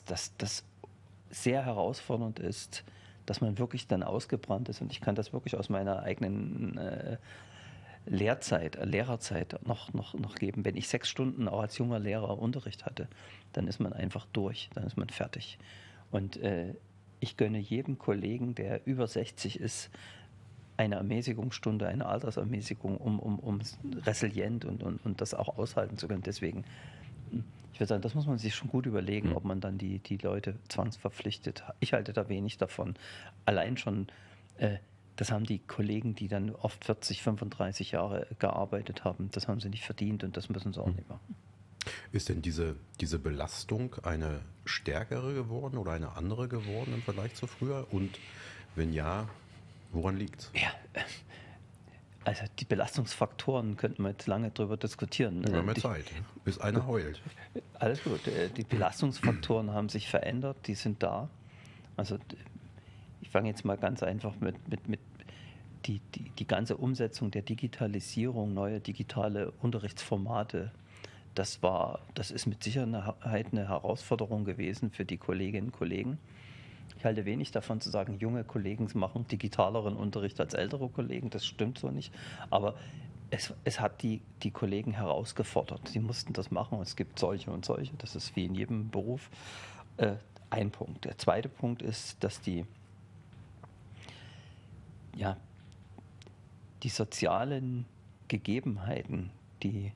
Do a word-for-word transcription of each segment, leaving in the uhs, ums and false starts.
dass das sehr herausfordernd ist, dass man wirklich dann ausgebrannt ist. Und ich kann das wirklich aus meiner eigenen äh, Lehrzeit, äh, Lehrerzeit noch, noch, noch geben. Wenn ich sechs Stunden auch als junger Lehrer Unterricht hatte, dann ist man einfach durch, dann ist man fertig. Und äh, ich gönne jedem Kollegen, der über sechzig ist, eine Ermäßigungsstunde, eine Altersermäßigung, um, um, um resilient und, und, und das auch aushalten zu können. Deswegen, ich würde sagen, das muss man sich schon gut überlegen, ob man dann die, die Leute zwangsverpflichtet. Ich halte da wenig davon. Allein schon, äh, das haben die Kollegen, die dann oft vierzig, fünfunddreißig Jahre gearbeitet haben, das haben sie nicht verdient und das müssen sie auch nicht machen. Ist denn diese, diese Belastung eine stärkere geworden oder eine andere geworden im Vergleich zu früher? Und wenn ja, woran liegt's? Ja, also die Belastungsfaktoren könnten wir jetzt lange drüber diskutieren. Wir haben ja Die- Zeit, bis einer heult. Alles gut. Äh, Die Belastungsfaktoren haben sich verändert, die sind da. Also d- ich fange jetzt mal ganz einfach mit, mit, mit die, die, die ganze Umsetzung der Digitalisierung, neue digitale Unterrichtsformate. Das war, das ist mit Sicherheit eine Herausforderung gewesen für die Kolleginnen und Kollegen. Ich halte wenig davon zu sagen, junge Kollegen machen digitaleren Unterricht als ältere Kollegen. Das stimmt so nicht. Aber es, es hat die, die Kollegen herausgefordert. Sie mussten das machen. Es gibt solche und solche. Das ist wie in jedem Beruf. Äh, ein Punkt. Der zweite Punkt ist, dass die, ja, die sozialen Gegebenheiten, die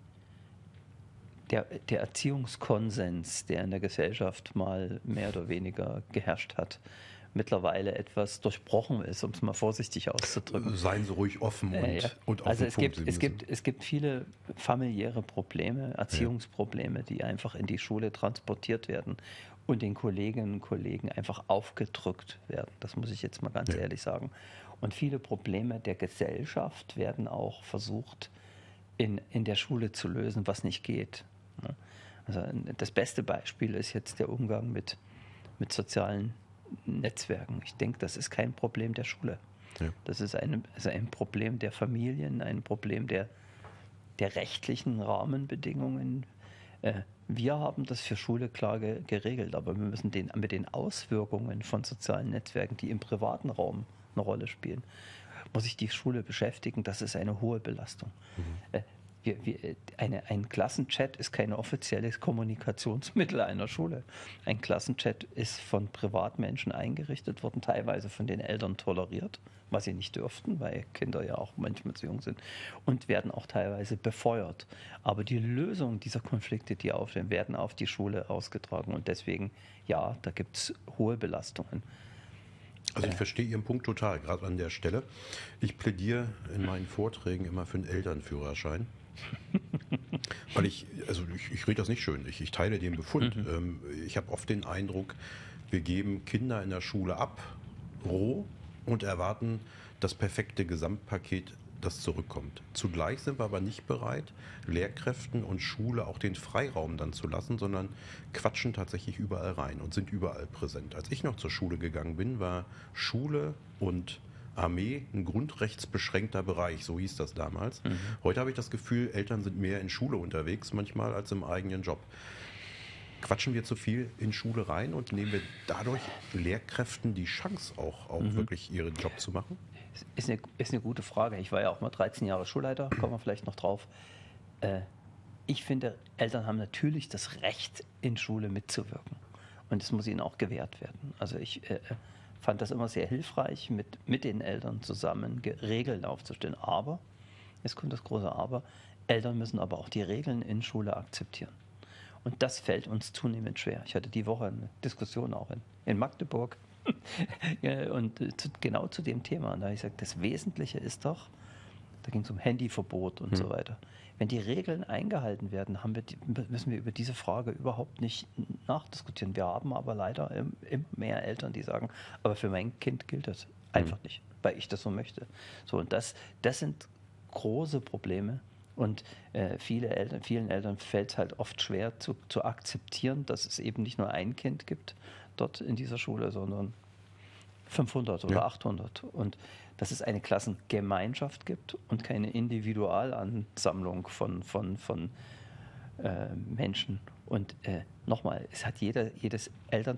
Der, der Erziehungskonsens, der in der Gesellschaft mal mehr oder weniger geherrscht hat, mittlerweile etwas durchbrochen ist, um es mal vorsichtig auszudrücken. Seien Sie ruhig offen und, Äh, ja. und auf Also den es Punkt. gibt, Sie es, müssen- gibt, es gibt viele familiäre Probleme, Erziehungsprobleme, die einfach in die Schule transportiert werden und den Kolleginnen und Kollegen einfach aufgedrückt werden. Das muss ich jetzt mal ganz Ja. ehrlich sagen. Und viele Probleme der Gesellschaft werden auch versucht, in, in der Schule zu lösen, was nicht geht. Ne? Also das beste Beispiel ist jetzt der Umgang mit, mit sozialen Netzwerken. Ich denke, das ist kein Problem der Schule. Ja. Das ist ein, also ein Problem der Familien, ein Problem der, der rechtlichen Rahmenbedingungen. Äh, Wir haben das für Schule klar ge- geregelt, aber wir müssen den, mit den Auswirkungen von sozialen Netzwerken, die im privaten Raum eine Rolle spielen, muss sich die Schule beschäftigen. Das ist eine hohe Belastung. Äh, Wir, wir, eine, ein Klassenchat ist kein offizielles Kommunikationsmittel einer Schule. Ein Klassenchat ist von Privatmenschen eingerichtet worden, teilweise von den Eltern toleriert, was sie nicht dürften, weil Kinder ja auch manchmal zu jung sind, und werden auch teilweise befeuert. Aber die Lösung dieser Konflikte, die aufstehen, werden auf die Schule ausgetragen. Und deswegen, ja, da gibt es hohe Belastungen. Also ich verstehe Ihren Punkt total, gerade an der Stelle. Ich plädiere in meinen Vorträgen immer für einen Elternführerschein. Weil ich, also ich, ich rede das nicht schön, ich, ich teile den Befund. Mhm. Ähm, ich habe oft den Eindruck, wir geben Kinder in der Schule ab, roh, und erwarten das perfekte Gesamtpaket, das zurückkommt. Zugleich sind wir aber nicht bereit, Lehrkräften und Schule auch den Freiraum dann zu lassen, sondern quatschen tatsächlich überall rein und sind überall präsent. Als ich noch zur Schule gegangen bin, war Schule und Armee ein grundrechtsbeschränkter Bereich, so hieß das damals. Mhm. Heute habe ich das Gefühl, Eltern sind mehr in Schule unterwegs manchmal als im eigenen Job. Quatschen wir zu viel in Schule rein und nehmen wir dadurch Lehrkräften die Chance, auch, auch Mhm. wirklich ihren Job zu machen? Ist eine, ist eine gute Frage. Ich war ja auch mal dreizehn Jahre Schulleiter, kommen wir vielleicht noch drauf. Äh, ich finde, Eltern haben natürlich das Recht, in Schule mitzuwirken. Und es muss ihnen auch gewährt werden. Also ich äh, fand das immer sehr hilfreich, mit, mit den Eltern zusammen Ge- Regeln aufzustellen. Aber, jetzt kommt das große Aber, Eltern müssen aber auch die Regeln in Schule akzeptieren. Und das fällt uns zunehmend schwer. Ich hatte die Woche eine Diskussion auch in, in Magdeburg ja, und äh, zu, genau zu dem Thema. Und da habe ich gesagt, das Wesentliche ist doch, da ging es um Handyverbot und Hm. so weiter. Wenn die Regeln eingehalten werden, haben wir die, müssen wir über diese Frage überhaupt nicht nachdiskutieren. Wir haben aber leider im- immer mehr Eltern, die sagen, aber für mein Kind gilt das einfach Hm. nicht, weil ich das so möchte. So, und das, das sind große Probleme. Und äh, viele Eltern, vielen Eltern fällt es halt oft schwer zu, zu akzeptieren, dass es eben nicht nur ein Kind gibt dort in dieser Schule, sondern fünfhundert oder Ja. achthundert. Und dass es eine Klassengemeinschaft gibt und keine Individualansammlung von, von, von äh, Menschen. Und äh, nochmal, es hat jeder, jedes Elternteil